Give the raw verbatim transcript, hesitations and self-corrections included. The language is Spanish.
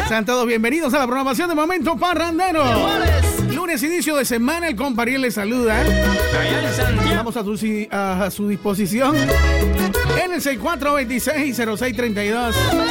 Sean todos bienvenidos a la programación de Momento Parrandero. Lunes, inicio de semana, el compariel les saluda. Estamos a su, a su disposición en el seis cuatro dos seis, cero seis tres dos.